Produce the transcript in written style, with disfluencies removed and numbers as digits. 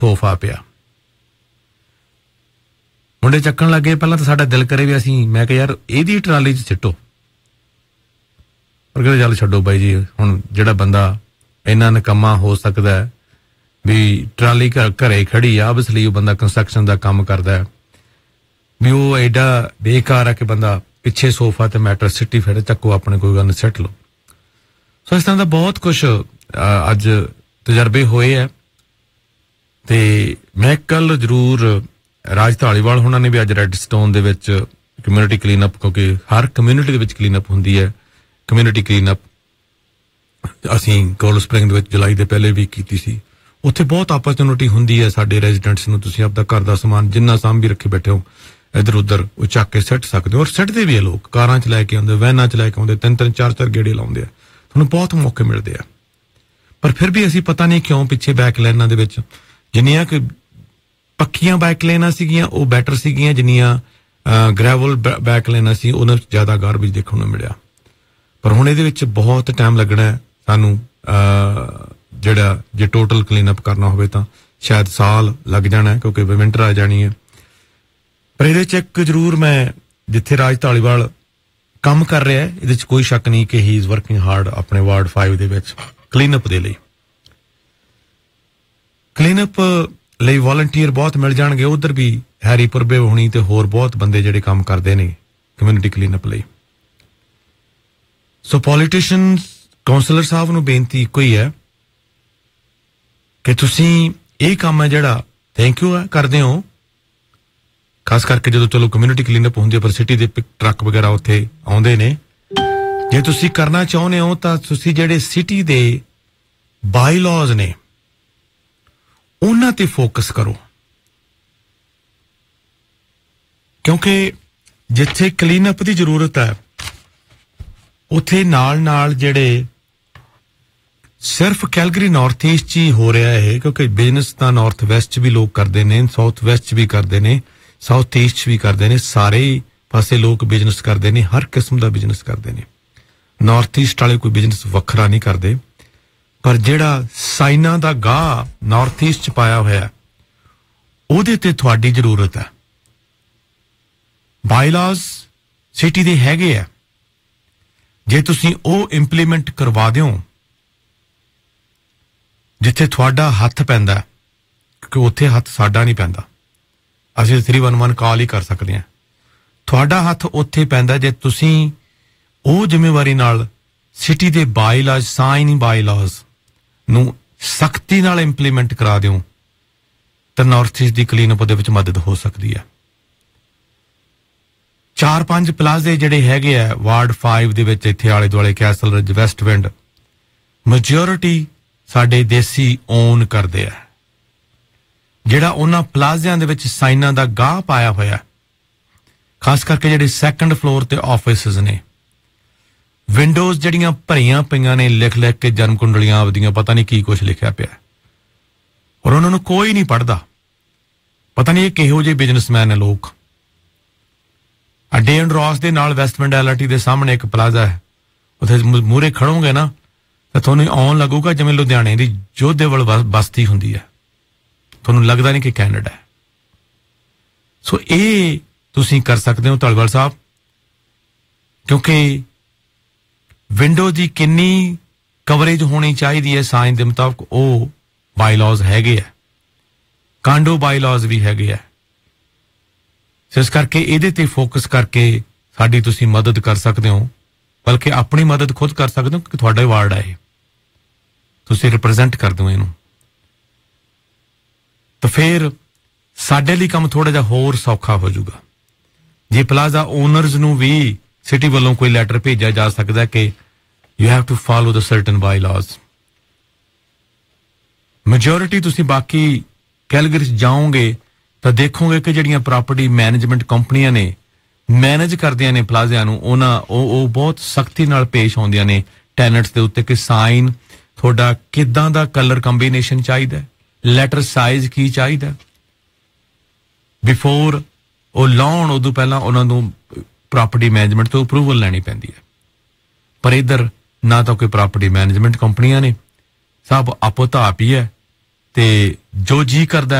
Sofa ਪਿਆ। ਮੁੰਡੇ ਚੱਕਣ ਲੱਗੇ। ਪਹਿਲਾਂ ਤਾਂ ਸਾਡਾ ਦਿਲ ਕਰੇ ਵੀ ਅਸੀਂ, ਮੈਂ ਕਿਹਾ ਯਾਰ ਇਹਦੀ ਟਰਾਲੀ 'ਚ ਸਿੱਟੋ, ਪਰ ਕਹਿੰਦੇ ਚੱਲ ਛੱਡੋ ਬਾਈ ਜੀ, ਹੁਣ ਜਿਹੜਾ ਬੰਦਾ ਇੰਨਾ ਨਿਕੰਮਾ ਹੋ ਸਕਦਾ ਹੈ ਵੀ ਟਰਾਲੀ ਘਰੇ ਖੜੀ ਆ, ਆਬਵੀਅਸਲੀ ਉਹ ਬੰਦਾ ਕੰਸਟਰਕਸ਼ਨ ਦਾ ਕੰਮ ਕਰਦਾ ਹੈ, ਵੀ ਉਹ ਐਡਾ ਬੇਕਾਰ ਆ ਕਿ ਬੰਦਾ ਪਿੱਛੇ ਸੋਫਾ ਤੇ ਮੈਟਰ ਸਿੱਟੀ ਫਿਰ ਚੱਕੋ ਆਪਣੇ, ਕੋਈ ਗੱਲ ਨਹੀਂ ਸਿੱਟ ਲਓ। ਸੋ ਇਸ ਤਰ੍ਹਾਂ ਦਾ ਬਹੁਤ ਕੁਛ ਅੱਜ ਤਜਰਬੇ ਹੋਏ ਹੈ। ਤੇ ਮੈਂ ਕੱਲ ਜ਼ਰੂਰ ਰਾਜ ਧਾਲੀਵਾਲ ਉਹਨਾਂ ਨੇ ਵੀ ਅੱਜ ਰੈਡਸਟੋਨ ਦੇ ਵਿੱਚ ਕਮਿਊਨਿਟੀ ਕਲੀਨਅਪ, ਕਿਉਂਕਿ ਹਰ ਕਮਿਊਨਿਟੀ ਦੇ ਵਿੱਚ ਕਲੀਨਅਪ ਹੁੰਦੀ ਹੈ, ਕਮਿਊਨਿਟੀ ਕਲੀਨਅਪ ਅਸੀਂ ਕੋਲ ਸਪ੍ਰਿੰਗ ਦੇ ਵਿੱਚ ਜੁਲਾਈ ਦੇ ਪਹਿਲੇ ਵੀਕ ਕੀਤੀ ਸੀ। ਉੱਥੇ ਬਹੁਤ ਆਪਰਚੁਨਿਟੀ ਹੁੰਦੀ ਹੈ ਸਾਡੇ ਰੈਜ਼ੀਡੈਂਟਸ ਨੂੰ, ਤੁਸੀਂ ਆਪਦਾ ਘਰ ਦਾ ਸਮਾਨ ਜਿੰਨਾ ਸਾਂਭ ਵੀ ਰੱਖੇ ਬੈਠੇ ਹੋ ਇੱਧਰ ਉੱਧਰ ਉਹ ਚੱਕ ਕੇ ਸਿੱਟ ਸਕਦੇ ਹੋ। ਔਰ ਸਿੱਟਦੇ ਵੀ ਆ ਲੋਕ, ਕਾਰਾਂ 'ਚ ਲੈ ਕੇ ਆਉਂਦੇ, ਵੈਨਾਂ 'ਚ ਲੈ ਕੇ ਆਉਂਦੇ, 3-3 4-4 ਗੇੜੇ ਲਾਉਂਦੇ ਆ, ਤੁਹਾਨੂੰ ਬਹੁਤ ਮੌਕੇ ਮਿਲਦੇ ਆ। ਪਰ ਫਿਰ ਵੀ ਅਸੀਂ ਪਤਾ ਨਹੀਂ ਕਿਉਂ ਪਿੱਛੇ ਬੈਕ ਲਾਈਨਾਂ ਦੇ ਵਿੱਚ ਜਿੰਨੀਆਂ ਕਿ ਪੱਕੀਆਂ ਬੈਕ ਲਾਈਨਾਂ ਸੀਗੀਆਂ ਉਹ ਬੈਟਰ ਸੀਗੀਆਂ, ਜਿੰਨੀਆਂ ਗ੍ਰੈਵਲ ਬੈਕ ਲਾਈਨਾਂ ਸੀ ਉਹਨਾਂ ਵਿੱਚ ਜ਼ਿਆਦਾ ਗਾਰਬੇਜ ਦੇਖਣ ਨੂੰ ਮਿਲਿਆ। ਪਰ ਹੁਣ ਇਹਦੇ ਵਿੱਚ ਬਹੁਤ ਟਾਈਮ ਲੱਗਣਾ ਹੈ ਸਾਨੂੰ, ਜਿਹੜਾ ਜੇ ਟੋਟਲ ਕਲੀਨਅਪ ਕਰਨਾ ਹੋਵੇ ਤਾਂ ਸ਼ਾਇਦ ਸਾਲ ਲੱਗ ਜਾਣਾ, ਕਿਉਂਕਿ ਵਿੰਟਰ ਆ ਜਾਣੀ ਹੈ। ਪਰ ਇਹਦੇ 'ਚ ਇੱਕ ਜ਼ਰੂਰ ਮੈਂ ਜਿੱਥੇ ਰਾਜ ਧਾਲੀਵਾਲ ਕੰਮ ਕਰ ਰਿਹਾ ਹੈ, ਇਹਦੇ 'ਚ ਕੋਈ ਸ਼ੱਕ ਨਹੀਂ ਕਿ ਹੀ ਇਜ਼ ਵਰਕਿੰਗ ਹਾਰਡ ਆਪਣੇ ਵਾਰਡ 5 ਦੇ ਵਿੱਚ ਕਲੀਨਅਪ ਦੇ ਲਈ। ਕਲੀਨਅਪ ਲਈ ਵਾਲੰਟੀਅਰ ਬਹੁਤ ਮਿਲ ਜਾਣਗੇ, ਉਧਰ ਵੀ ਹੈਰੀ ਪੁਰਬੇ ਹੋਣੀ ਤੇ ਹੋਰ ਬਹੁਤ ਬੰਦੇ ਜਿਹੜੇ ਕੰਮ ਕਰਦੇ ਨੇ ਕਮਿਊਨਿਟੀ ਕਲੀਨਅਪ ਲਈ। ਸੋ ਪੋਲੀਟੀਸ਼ੀਅਨ ਕਾਉਂਸਲਰ ਸਾਹਿਬ ਨੂੰ ਬੇਨਤੀ ਇੱਕੋ ਹੀ ਹੈ ਕਿ ਤੁਸੀਂ ਇਹ ਕੰਮ ਹੈ ਜਿਹੜਾ ਥੈਂਕ ਯੂ ਕਰਦੇ ਹੋ, ਖਾਸ ਕਰਕੇ ਜਦੋਂ ਚਲੋ ਕਮਿਊਨਿਟੀ ਕਲੀਨਅਪ ਹੁੰਦੀ ਹੈ, ਪਰ ਸਿਟੀ ਦੇ ਟਰੱਕ ਵਗੈਰਾ ਉੱਥੇ ਆਉਂਦੇ ਨੇ। ਜੇ ਤੁਸੀਂ ਕਰਨਾ ਚਾਹੁੰਦੇ ਹੋ ਤਾਂ ਤੁਸੀਂ ਜਿਹੜੇ ਸਿਟੀ ਦੇ ਬਾਈਲਾਜ਼ ਨੇ ਉਹਨਾਂ ਤੇ ਫੋਕਸ ਕਰੋ, ਕਿਉਂਕਿ ਜਿੱਥੇ ਕਲੀਨਅਪ ਦੀ ਜ਼ਰੂਰਤ ਹੈ ਉੱਥੇ ਨਾਲ ਜਿਹੜੇ ਸਿਰਫ ਕੈਲਗਰੀ ਨਾਰਥ ਈਸਟ 'ਚ ਹੀ ਹੋ ਰਿਹਾ ਹੈ, ਕਿਉਂਕਿ ਬਿਜ਼ਨਸ ਤਾਂ ਨਾਰਥ ਵੈਸਟ 'ਚ ਵੀ ਲੋਕ ਕਰਦੇ ਨੇ, ਸਾਊਥ ਵੈਸਟ 'ਚ ਵੀ ਕਰਦੇ ਨੇ, ਸਾਊਥ ਈਸਟ 'ਚ ਵੀ ਕਰਦੇ ਨੇ, ਸਾਰੇ ਪਾਸੇ ਲੋਕ ਬਿਜ਼ਨਸ ਕਰਦੇ ਨੇ, ਹਰ ਕਿਸਮ ਦਾ ਬਿਜ਼ਨਸ ਕਰਦੇ ਨੇ। ਨਾਰਥ ਈਸਟ ਵਾਲੇ ਕੋਈ ਬਿਜ਼ਨਸ ਵੱਖਰਾ ਨਹੀਂ ਕਰਦੇ, ਪਰ ਜਿਹੜਾ ਸਾਈਨਾਂ ਦਾ ਗਾਹ ਨਾਰਥ ਈਸਟ 'ਚ ਪਾਇਆ ਹੋਇਆ ਉਹਦੇ ਤੇ ਤੁਹਾਡੀ ਜ਼ਰੂਰਤ ਹੈ। ਬਾਈਲਾਜ਼ ਸਿਟੀ ਦੇ ਹੈਗੇ ਆ, ਜੇ ਤੁਸੀਂ ਉਹ ਇੰਪਲੀਮੈਂਟ ਕਰਵਾ ਦਿਓ ਜਿੱਥੇ ਤੁਹਾਡਾ ਹੱਥ ਪੈਂਦਾ, ਕਿਉਂਕਿ ਉੱਥੇ ਹੱਥ ਸਾਡਾ ਨਹੀਂ ਪੈਂਦਾ, ਅਸੀਂ 311 ਕਾਲ ਹੀ ਕਰ ਸਕਦੇ ਹਾਂ। ਤੁਹਾਡਾ ਹੱਥ ਉੱਥੇ ਪੈਂਦਾ ਜੇ ਤੁਸੀਂ ਉਹ ਜ਼ਿੰਮੇਵਾਰੀ ਨਾਲ ਸਿਟੀ ਦੇ ਬਾਈਲਾਜ਼, ਸਾਈਨ ਬਾਈਲਾਜ਼ ਨੂੰ ਸਖਤੀ ਨਾਲ ਇੰਪਲੀਮੈਂਟ ਕਰਾ ਦਿਓ ਤਾਂ ਨਾਰਥ ਈਸਟ ਦੀ ਕਲੀਨਅਪ ਦੇ ਵਿੱਚ ਮਦਦ ਹੋ ਸਕਦੀ ਹੈ। 4-5 ਪਲਾਜ਼ੇ ਜਿਹੜੇ ਹੈਗੇ ਆ ਵਾਰਡ 5 ਦੇ ਵਿੱਚ, ਇੱਥੇ ਆਲੇ ਦੁਆਲੇ ਕੈਸਲ ਰਿਜ, ਵੈਸਟ ਵਿੰਡ, ਮੈਜੋਰਿਟੀ ਸਾਡੇ ਦੇਸੀ ਓਨ ਕਰਦੇ ਆ। ਜਿਹੜਾ ਉਹਨਾਂ ਪਲਾਜ਼ਿਆਂ ਦੇ ਵਿੱਚ ਸਾਈਨਾਂ ਦਾ ਗਾਹ ਪਾਇਆ ਹੋਇਆ, ਖਾਸ ਕਰਕੇ ਜਿਹੜੇ ਸੈਕੰਡ ਫਲੋਰ ਤੇ ਆਫਿਸਿਸ ਨੇ, ਵਿੰਡੋਜ਼ ਜਿਹੜੀਆਂ ਭਰੀਆਂ ਪਈਆਂ ਨੇ ਲਿਖ ਕੇ ਜਨਮ ਕੁੰਡਲੀਆਂ ਆਪਦੀਆਂ, ਪਤਾ ਨਹੀਂ ਕੀ ਕੁਛ ਲਿਖਿਆ ਪਿਆ, ਔਰ ਉਹਨਾਂ ਨੂੰ ਕੋਈ ਨਹੀਂ ਪੜ੍ਹਦਾ। ਪਤਾ ਨਹੀਂ ਇਹ ਕਿਹੋ ਜਿਹੇ ਬਿਜ਼ਨਸਮੈਨ ਨੇ ਲੋਕ। ਡੇ ਐਂਡ ਰੌਸ ਦੇ ਨਾਲ ਵੈਸਟਮਿੰਡ ਐਲਆਰਟੀ ਦੇ ਸਾਹਮਣੇ ਇੱਕ ਪਲਾਜ਼ਾ ਹੈ, ਉੱਥੇ ਮੂਹਰੇ ਖੜੋਗੇ ਨਾ ਤਾਂ ਤੁਹਾਨੂੰ ਆਉਣ ਲੱਗੂਗਾ ਜਿਵੇਂ ਲੁਧਿਆਣੇ ਦੀ ਜੋਧੇਵਾਲ ਬਸਤੀ ਹੁੰਦੀ ਹੈ, ਤੁਹਾਨੂੰ ਲੱਗਦਾ ਨਹੀਂ ਕਿ ਕੈਨੇਡਾ ਹੈ। ਸੋ ਇਹ ਤੁਸੀਂ ਕਰ ਸਕਦੇ ਹੋ ਧਾਲੀਵਾਲ ਸਾਹਿਬ, ਕਿਉਂਕਿ ਵਿੰਡੋ ਦੀ ਕਿੰਨੀ ਕਵਰੇਜ ਹੋਣੀ ਚਾਹੀਦੀ ਹੈ ਸਾਇੰਸ ਦੇ ਮੁਤਾਬਕ ਉਹ ਬਾਈਲਾਜ਼ ਹੈਗੇ ਆ, ਕਾਂਡੋ ਬਾਈਲਾਜ਼ ਵੀ ਹੈਗੇ ਆ। ਇਸ ਕਰਕੇ ਇਹਦੇ ਤੇ ਫੋਕਸ ਕਰਕੇ ਸਾਡੀ ਤੁਸੀਂ ਮਦਦ ਕਰ ਸਕਦੇ ਹੋ, ਬਲਕਿ ਆਪਣੀ ਮਦਦ ਖੁਦ ਕਰ ਸਕਦੇ ਹੋ, ਕਿ ਤੁਹਾਡਾ ਵਾਰਡ ਹੈ, ਤੁਸੀਂ ਰਿਪਰੈਜ਼ੈਂਟ ਕਰਦੇ ਹੋ ਇਹਨੂੰ। ਤਾਂ ਫਿਰ ਸਾਡੇ ਲਈ ਕੰਮ ਥੋੜਾ ਜਿਹਾ ਹੋਰ ਸੌਖਾ ਹੋ ਜਾਊਗਾ। ਜੇ ਪਲਾਜ਼ਾ ਓਨਰਸ ਨੂੰ ਵੀ ਸਿਟੀ ਵੱਲੋਂ ਕੋਈ ਲੈਟਰ ਭੇਜਿਆ ਜਾ ਸਕਦਾ ਕਿ you have to follow the certain ਬਾਈਲਾਜ਼। Majority ਤੁਸੀਂ ਬਾਕੀ ਕੈਲਗਰੀ 'ਚ ਜਾਓਗੇ ਤਾਂ ਦੇਖੋਗੇ ਕਿ ਜਿਹੜੀਆਂ ਪ੍ਰਾਪਰਟੀ ਮੈਨੇਜਮੈਂਟ ਕੰਪਨੀਆਂ ਨੇ ਮੈਨੇਜ ਕਰਦੀਆਂ ਨੇ ਪਲਾਜ਼ਿਆਂ ਨੂੰ, ਉਹ ਬਹੁਤ ਸਖਤੀ ਨਾਲ ਪੇਸ਼ ਆਉਂਦੀਆਂ ਨੇ ਟੈਨੈਂਟਸ ਦੇ ਉੱਤੇ ਕਿ ਸਾਈਨ ਤੁਹਾਡਾ ਕਿੱਦਾਂ ਦਾ ਕਲਰ ਕੰਬੀਨੇਸ਼ਨ ਚਾਹੀਦਾ, ਲੈਟਰ ਸਾਈਜ਼ ਕੀ ਚਾਹੀਦਾ। ਬਿਫੋਰ ਉਹ ਲਾਉਣ ਉਦੋਂ ਪਹਿਲਾਂ ਉਹਨਾਂ ਨੂੰ ਪ੍ਰਾਪਰਟੀ ਮੈਨੇਜਮੈਂਟ ਤੋਂ ਅਪਰੂਵਲ ਲੈਣੀ ਪੈਂਦੀ ਹੈ। ਪਰ ਇੱਧਰ ਨਾ ਤਾਂ ਕੋਈ ਪ੍ਰਾਪਰਟੀ ਮੈਨੇਜਮੈਂਟ ਕੰਪਨੀਆਂ ਨੇ, ਸਭ ਆਪੋ ਤਾਂ ਆਪ ਹੀ ਹੈ। ਤੇ ਜੋ ਜੀ ਕਰਦਾ